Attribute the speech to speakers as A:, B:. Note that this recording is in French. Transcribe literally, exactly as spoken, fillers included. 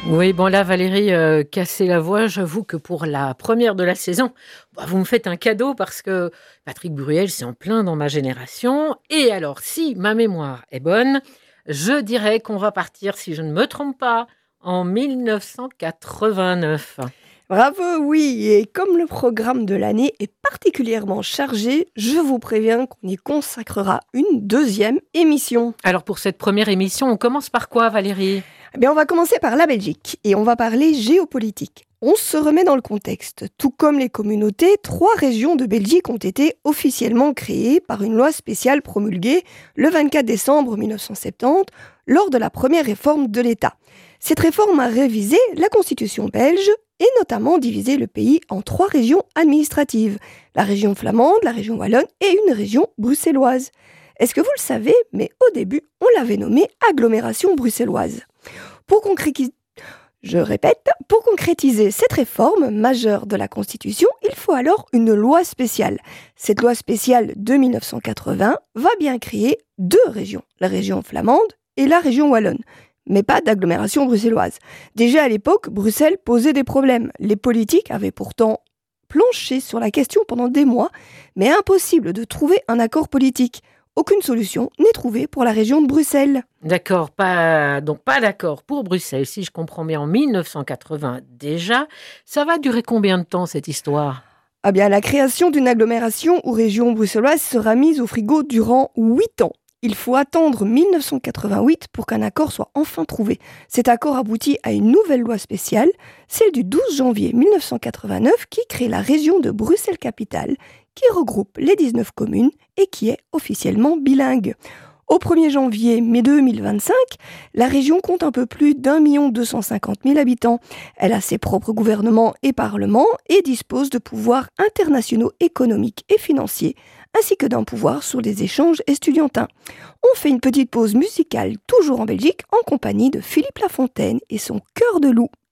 A: Oui, bon là, Valérie, euh, casser la voix, j'avoue que pour la première de la saison, bah, vous me faites un cadeau parce que Patrick Bruel, c'est en plein dans ma génération. Et alors, si ma mémoire est bonne, je dirais qu'on va partir, si je ne me trompe pas, en mille neuf cent quatre-vingt-neuf.
B: Bravo, oui, et comme le programme de l'année est particulièrement chargé, je vous préviens qu'on y consacrera une deuxième émission.
A: Alors pour cette première émission, on commence par quoi, Valérie ?
B: Eh bien, on va commencer par la Belgique et on va parler géopolitique. On se remet dans le contexte. Tout comme les communautés, trois régions de Belgique ont été officiellement créées par une loi spéciale promulguée le vingt-quatre décembre mille neuf cent soixante-dix lors de la première réforme de l'État. Cette réforme a révisé la constitution belge et notamment divisé le pays en trois régions administratives, la région flamande, la région wallonne et une région bruxelloise. Est-ce que vous le savez, mais au début, on l'avait nommée agglomération bruxelloise. Pour concrétiser, je répète, pour concrétiser cette réforme majeure de la Constitution, il faut alors une loi spéciale. Cette loi spéciale de mille neuf cent quatre-vingts va bien créer deux régions, la région flamande et la région wallonne, mais pas d'agglomération bruxelloise. Déjà à l'époque, Bruxelles posait des problèmes. Les politiques avaient pourtant planché sur la question pendant des mois, mais impossible de trouver un accord politique. Aucune solution n'est trouvée pour la région de Bruxelles.
A: D'accord, pas, donc pas d'accord pour Bruxelles, si je comprends bien, en mille neuf cent quatre-vingts déjà. Ça va durer combien de temps, cette histoire ?
B: Ah bien, la création d'une agglomération ou région bruxelloise sera mise au frigo durant huit ans. Il faut attendre mille neuf cent quatre-vingt-huit pour qu'un accord soit enfin trouvé. Cet accord aboutit à une nouvelle loi spéciale, celle du douze janvier mille neuf cent quatre-vingt-neuf, qui crée la région de Bruxelles-Capitale, qui regroupe les dix-neuf communes et qui est officiellement bilingue. Au premier janvier deux mille vingt-cinq, la région compte un peu plus d'un million deux cent cinquante mille habitants. Elle a ses propres gouvernements et parlements et dispose de pouvoirs internationaux économiques et financiers, ainsi que d'un pouvoir sur les échanges estudiantins. On fait une petite pause musicale, toujours en Belgique, en compagnie de Philippe Lafontaine et son Cœur de loup.